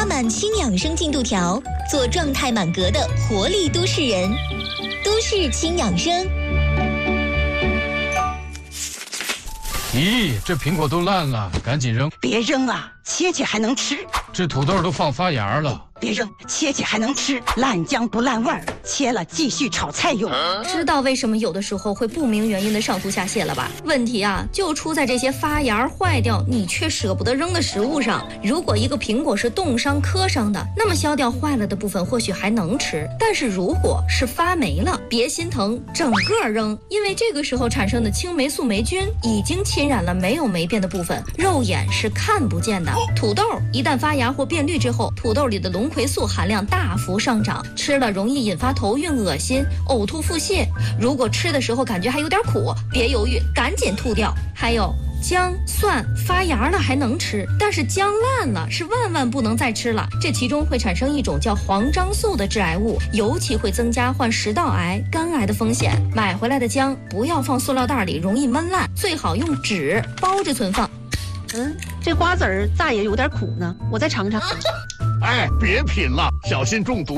满轻养生进度条，做状态满格的活力都市人。都市轻养生。 咦，这苹果都烂了，赶紧扔！ 别扔啊，切切还能吃。 这土豆都放发芽了， 别扔，切切还能吃，烂姜不烂味儿，切了继续炒菜用。 知道为什么有的时候会不明原因的上吐下泻了吧？问题啊，就出在这些发芽坏掉，你却舍不得扔的食物上。如果一个苹果是冻伤、磕伤的，那么削掉坏了的部分或许还能吃，但是如果是发霉了，别心疼，整个扔，因为这个时候产生的青霉素霉菌已经侵染了没有霉变的部分，肉眼是看不见的。土豆一旦发芽或变绿之后，土豆里的龙葵素含量大幅上涨，吃了容易引发头晕、恶心、呕吐、腹泻。如果吃的时候感觉还有点苦，别犹豫，赶紧吐掉。还有姜、蒜发芽了还能吃，但是姜烂了是万万不能再吃了。这其中会产生一种叫黄樟素的致癌物，尤其会增加患食道癌、肝癌的风险。买回来的姜不要放塑料袋里，容易闷烂，最好用纸包着存放。 这瓜子儿咋也有点苦呢？我再尝尝。 哎，别品了，小心中毒。